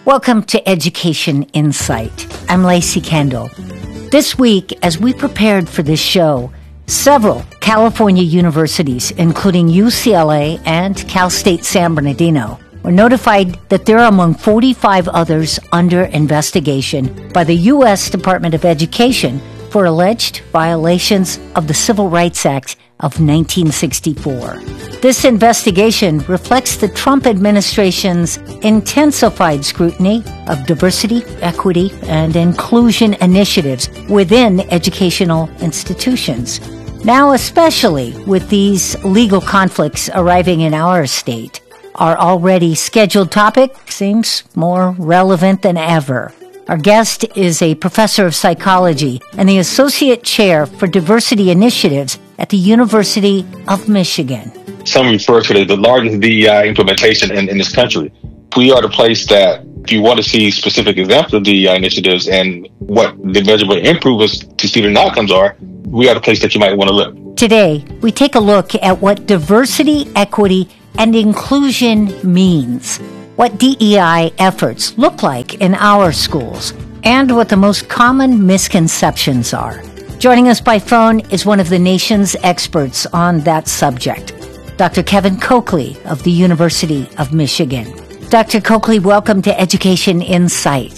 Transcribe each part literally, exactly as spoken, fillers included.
Welcome to Education Insight. I'm Lacey Kendall. This week, as we prepared for this show, several California universities, including U C L A and Cal State San Bernardino, were notified that they're among forty-five others under investigation by the U S Department of Education for alleged violations of the Civil Rights Act of nineteen sixty-four. This investigation reflects the Trump administration's intensified scrutiny of diversity, equity, and inclusion initiatives within educational institutions. Now, especially with these legal conflicts arriving in our state, our already scheduled topic seems more relevant than ever. Our guest is a professor of psychology and the associate chair for diversity initiatives at the University of Michigan. Some refer to it as the largest D E I implementation in, in this country. We are the place that, if you want to see specific examples of D E I initiatives and what the measurable improvements to student outcomes are, we are the place that you might want to look. Today, we take a look at what diversity, equity, and inclusion means, what D E I efforts look like in our schools, and what the most common misconceptions are. Joining us by phone is one of the nation's experts on that subject, Doctor Kevin Coakley of the University of Michigan. Doctor Coakley, welcome to Education Insight.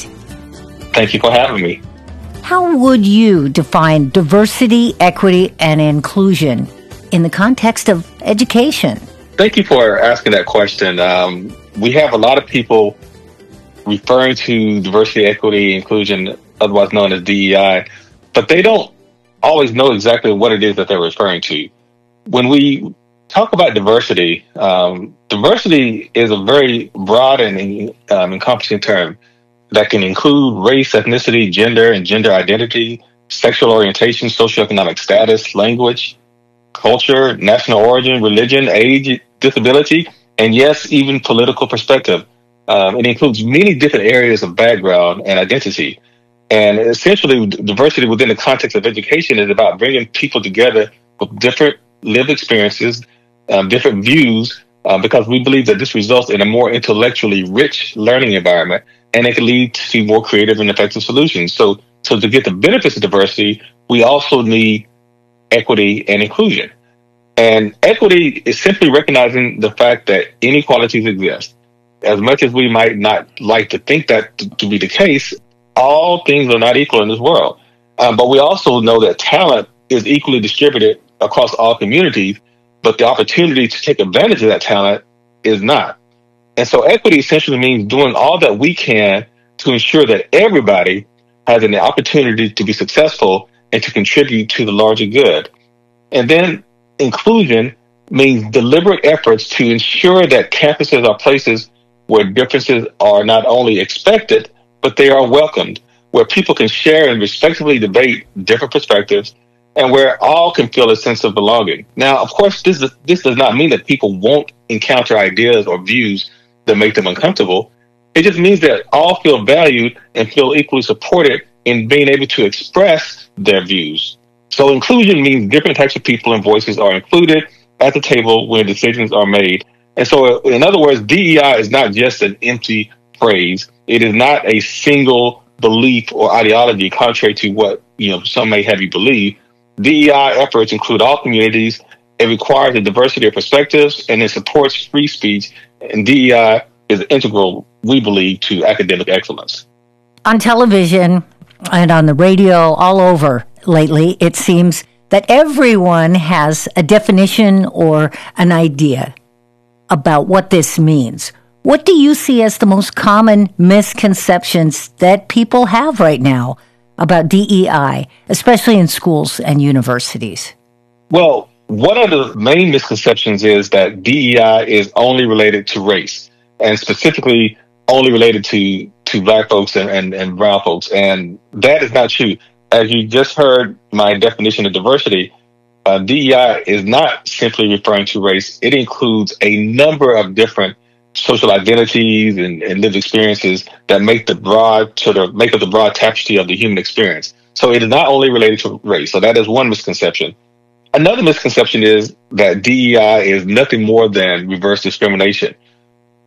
Thank you for having me. How would you define diversity, equity, and inclusion in the context of education? Thank you for asking that question. Um, we have a lot of people referring to diversity, equity, inclusion, otherwise known as D E I, but they don't always know exactly what it is that they're referring to. When we talk about diversity, um, diversity is a very broad and um, encompassing term that can include race, ethnicity, gender, and gender identity, sexual orientation, socioeconomic status, language, culture, national origin, religion, age, disability, and yes, even political perspective. Um, it includes many different areas of background and identity. And essentially, diversity within the context of education is about bringing people together with different lived experiences, um, different views, uh, because we believe that this results in a more intellectually rich learning environment, and it can lead to more creative and effective solutions. So, so to get the benefits of diversity, we also need equity and inclusion. And equity is simply recognizing the fact that inequalities exist. As much as we might not like to think that to, to be the case, all things are not equal in this world. Um, but we also know that talent is equally distributed across all communities, but the opportunity to take advantage of that talent is not. And so equity essentially means doing all that we can to ensure that everybody has an opportunity to be successful and to contribute to the larger good. And then inclusion means deliberate efforts to ensure that campuses are places where differences are not only expected, but they are welcomed, where people can share and respectfully debate different perspectives, and where all can feel a sense of belonging. Now, of course, this is, this does not mean that people won't encounter ideas or views that make them uncomfortable. It just means that all feel valued and feel equally supported in being able to express their views. So inclusion means different types of people and voices are included at the table when decisions are made. And so, in other words, D E I is not just an empty phrase. It is not a single belief or ideology contrary to what, you know, some may have you believe. D E I efforts include all communities. It requires a diversity of perspectives, and it supports free speech. And D E I is integral, we believe, to academic excellence. On television and on the radio all over lately, it seems that everyone has a definition or an idea about what this means. What do you see as the most common misconceptions that people have right now about D E I, especially in schools and universities? Well, one of the main misconceptions is that D E I is only related to race, and specifically only related to, to Black folks and, and, and brown folks. And that is not true. As you just heard my definition of diversity, uh, D E I is not simply referring to race. It includes a number of different social identities and, and lived experiences that make the broad sort of make up the broad tapestry of the human experience. So it is not only related to race. So that is one misconception. Another misconception is that D E I is nothing more than reverse discrimination.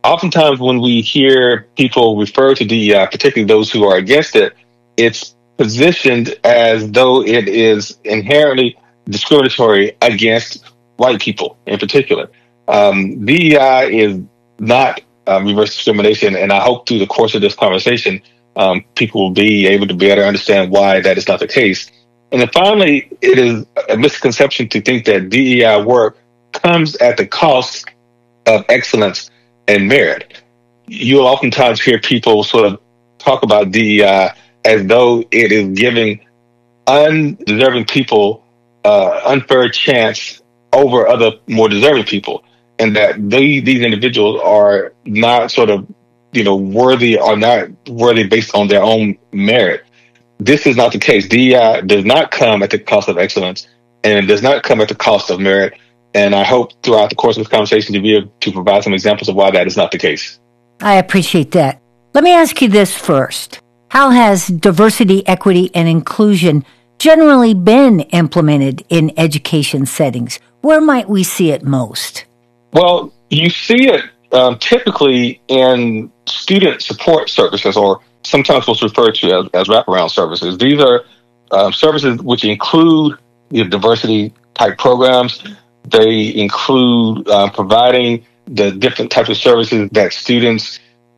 oftentimes when we hear people refer to D E I, particularly those who are against it, it's positioned as though it is inherently discriminatory against white people in particular. Um, D E I is not uh, reverse discrimination, and I hope through the course of this conversation, um, people will be able to better understand why that is not the case. And then finally, it is a misconception to think that D E I work comes at the cost of excellence and merit. You'll oftentimes hear people sort of talk about D E I as though it is giving undeserving people uh, unfair chance over other more deserving people, and that they, these individuals are not sort of, you know, worthy or not worthy based on their own merit. This is not the case. D E I does not come at the cost of excellence, and it does not come at the cost of merit. And I hope throughout the course of this conversation to be able to provide some examples of why that is not the case. I appreciate that. Let me ask you this first. How has diversity, equity, and inclusion generally been implemented in education settings? Where might we see it most? Well, you see it um, typically in student support services, or sometimes what's referred to as, as wraparound services. These are uh, services which include you know, diversity type programs. They include uh, providing the different types of services that students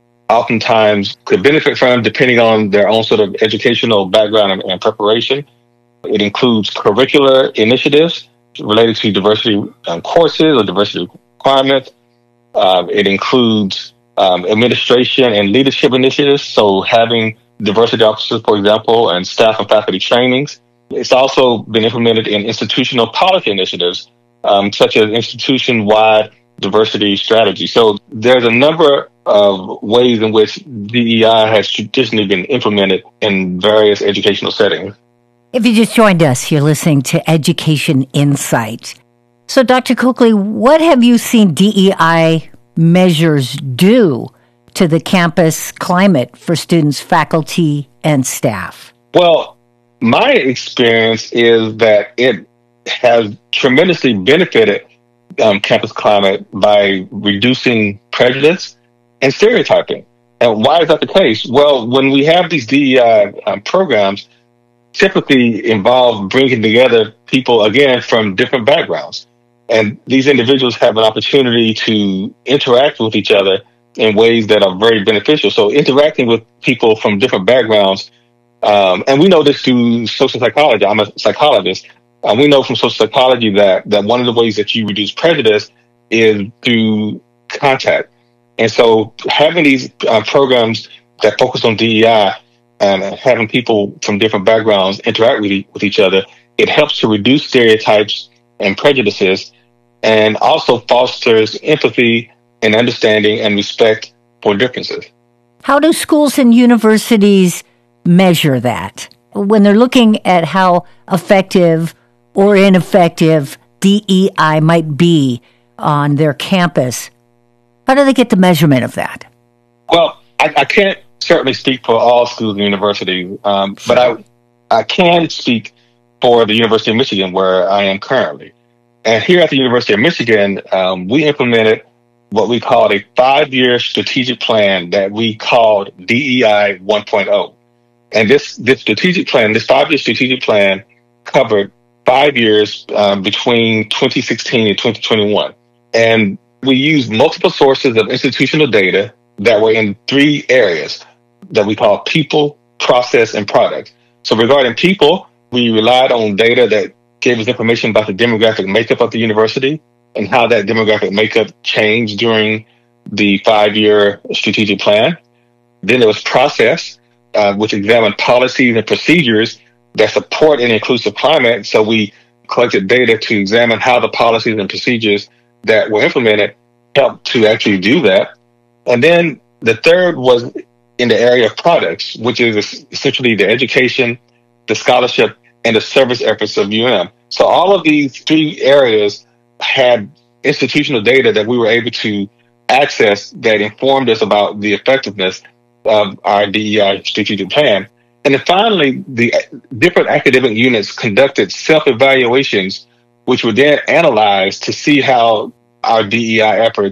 oftentimes could benefit from depending on their own sort of educational background and, and preparation. It includes curricular initiatives related to diversity um, courses or diversity requirements. Uh, it includes um, administration and leadership initiatives, so having diversity officers, for example, and staff and faculty trainings. It's also been implemented in institutional policy initiatives, um, such as institution-wide diversity strategy. So there's a number of ways in which D E I has traditionally been implemented in various educational settings. If you just joined us, you're listening to Education Insight. So, Doctor Coakley, what have you seen D E I measures do to the campus climate for students, faculty, and staff? Well, my experience is that it has tremendously benefited um, campus climate by reducing prejudice and stereotyping. And why is that the case? Well, when we have these D E I um, programs, typically involve bringing together people, again, from different backgrounds. And these individuals have an opportunity to interact with each other in ways that are very beneficial. So interacting with people from different backgrounds, um, and we know this through social psychology. I'm a psychologist. Uh, we know from social psychology that, that one of the ways that you reduce prejudice is through contact. And so having these uh, programs that focus on D E I and having people from different backgrounds interact with, e- with each other, it helps to reduce stereotypes and prejudices, and also fosters empathy and understanding and respect for differences. How do schools and universities measure that? When they're looking at how effective or ineffective D E I might be on their campus, how do they get the measurement of that? Well, I, I can't certainly speak for all schools and universities, um, but I I can speak for the University of Michigan, where I am currently. And here at the University of Michigan, um, we implemented what we called a five-year strategic plan that we called D E I one point oh. And this, this strategic plan, this five-year strategic plan covered five years um, between twenty sixteen and twenty twenty-one. And we used multiple sources of institutional data that were in three areas that we call people, process, and product. So regarding people, we relied on data that gave us information about the demographic makeup of the university and how that demographic makeup changed during the five-year strategic plan. Then there was process, uh, which examined policies and procedures that support an inclusive climate. So we collected data to examine how the policies and procedures that were implemented helped to actually do that. And then the third was in the area of products, which is essentially the education, the scholarship, and the service efforts of U M. So all of these three areas had institutional data that we were able to access that informed us about the effectiveness of our D E I strategic plan. And then finally, the different academic units conducted self-evaluations, which were then analyzed to see how our D E I efforts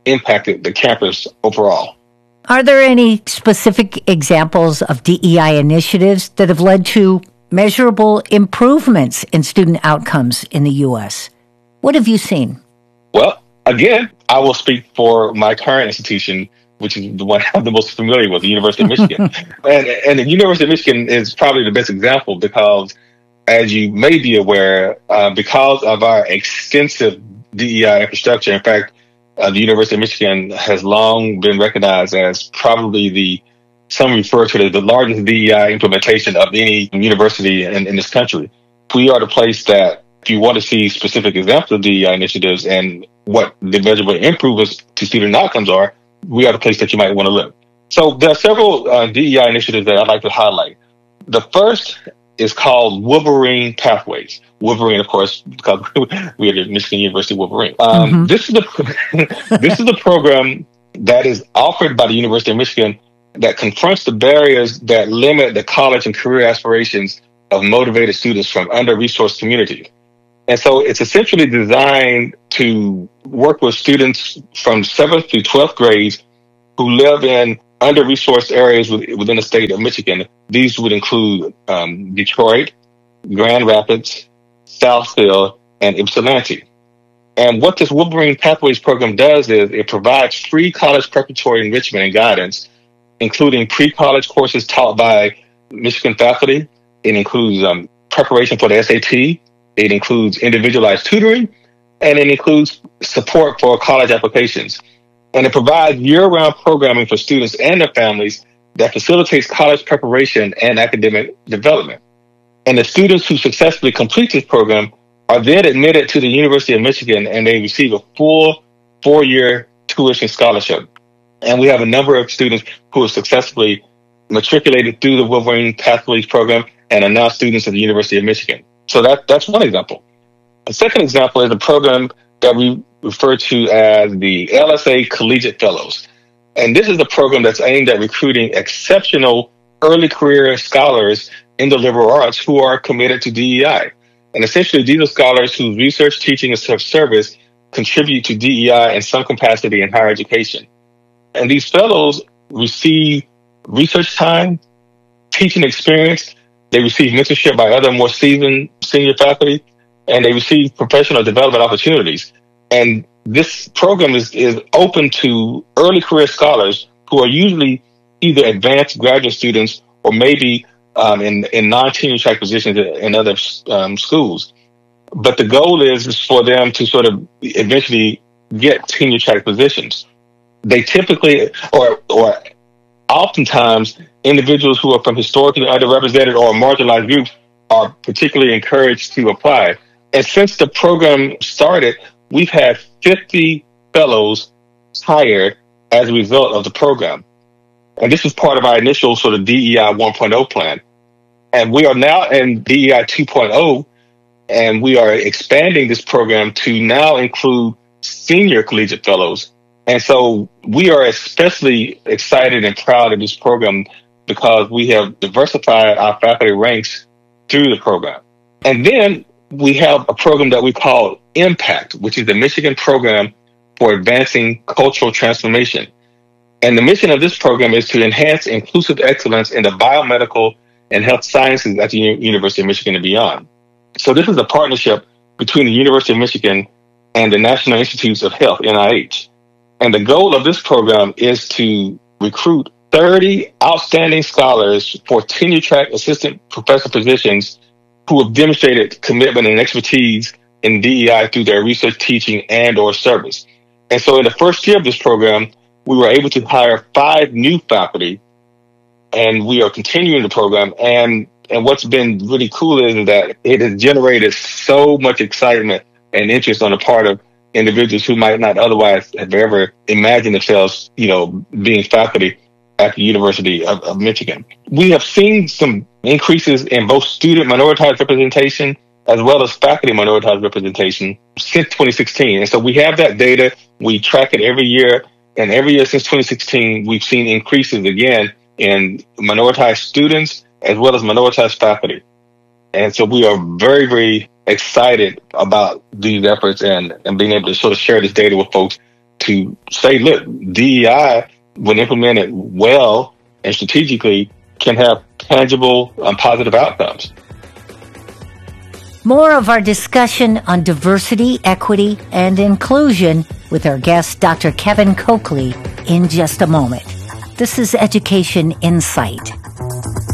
impacted the campus overall. Are there any specific examples of D E I initiatives that have led to measurable improvements in student outcomes in the U S? What have you seen? Well, again, I will speak for my current institution, which is the one I'm the most familiar with, the University of Michigan. and, and the University of Michigan is probably the best example because, as you may be aware, uh, because of our extensive D E I infrastructure, in fact, uh, the University of Michigan has long been recognized as probably the, some refer to it as the largest D E I implementation of any university in, in this country. We are the place that, if you want to see specific examples of D E I initiatives and what the measurable improvements to student outcomes are, we are the place that you might want to look. So there are several uh, D E I initiatives that I'd like to highlight. The first is called Wolverine Pathways. Wolverine, of course, because we are the Michigan University Wolverine. Um, mm-hmm. This is the this is the program that is offered by the University of Michigan that confronts the barriers that limit the college and career aspirations of motivated students from under-resourced communities. And so it's essentially designed to work with students from seventh through twelfth grades who live in under-resourced areas within the state of Michigan. These would include um, Detroit, Grand Rapids, Southfield, and Ypsilanti. And what this Wolverine Pathways program does is it provides free college preparatory enrichment and guidance, including pre-college courses taught by Michigan faculty. It includes um, preparation for the S A T. It includes individualized tutoring, and it includes support for college applications. And it provides year-round programming for students and their families that facilitates college preparation and academic development. And the students who successfully complete this program are then admitted to the University of Michigan, and they receive a full four-year tuition scholarship. And we have a number of students who have successfully matriculated through the Wolverine Pathways program and are now students at the University of Michigan. So that that's one example. A second example is a program that we refer to as the L S A Collegiate Fellows. And this is a program that's aimed at recruiting exceptional early career scholars in the liberal arts who are committed to D E I. And essentially, these are scholars whose research, teaching, and service contribute to D E I in some capacity in higher education. And these fellows receive research time, teaching experience. They receive mentorship by other more seasoned senior faculty, and they receive professional development opportunities. And this program is, is open to early career scholars who are usually either advanced graduate students or maybe um, in, in non-tenure track positions in other um, schools. But the goal is, is for them to sort of eventually get tenure track positions. They typically, or or oftentimes, individuals who are from historically underrepresented or marginalized groups are particularly encouraged to apply. And since the program started, we've had fifty fellows hired as a result of the program. And this is part of our initial sort of D E I one point oh plan. And we are now in D E I two point oh, and we are expanding this program to now include senior collegiate fellows. And so we are especially excited and proud of this program because we have diversified our faculty ranks through the program. And then we have a program that we call IMPACT, which is the Michigan Program for Advancing Cultural Transformation. And the mission of this program is to enhance inclusive excellence in the biomedical and health sciences at the U- University of Michigan and beyond. So this is a partnership between the University of Michigan and the National Institutes of Health, N I H. And the goal of this program is to recruit thirty outstanding scholars for tenure track assistant professor positions who have demonstrated commitment and expertise in D E I through their research, teaching, and or service. And so in the first year of this program, we were able to hire five new faculty, and we are continuing the program. And, and what's been really cool is that it has generated so much excitement and interest on the part of individuals who might not otherwise have ever imagined themselves, you know, being faculty at the University of, of Michigan. We have seen some increases in both student minoritized representation as well as faculty minoritized representation since twenty sixteen. And so we have that data. We track it every year. And every year since twenty sixteen, we've seen increases again in minoritized students as well as minoritized faculty. And so we are very, very excited about these efforts and, and being able to sort of share this data with folks to say, look, D E I, when implemented well and strategically, can have tangible and positive outcomes. More of our discussion on diversity, equity, and inclusion with our guest, Doctor Kevin Coakley, in just a moment. This is Education Insight.